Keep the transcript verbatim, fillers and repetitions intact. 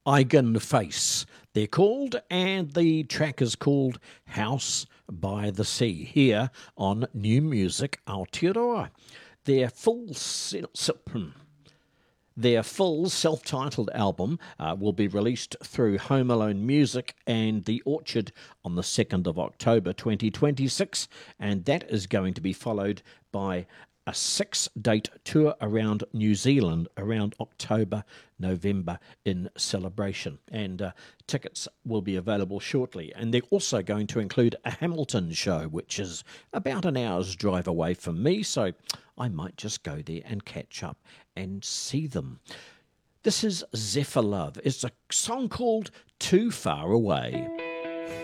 Eigen Face, they're called, and the track is called House by the Sea, here on New Music Aotearoa. Their full se- se- Their full self-titled album uh, will be released through Home Alone Music and The Orchard on the second of October twenty twenty-six, and that is going to be followed by a six-date tour around New Zealand around October, November in celebration. And uh, tickets will be available shortly. And they're also going to include a Hamilton show, which is about an hour's drive away from me, so I might just go there and catch up and see them. This is Zephyr Love. It's a song called Too Far Away.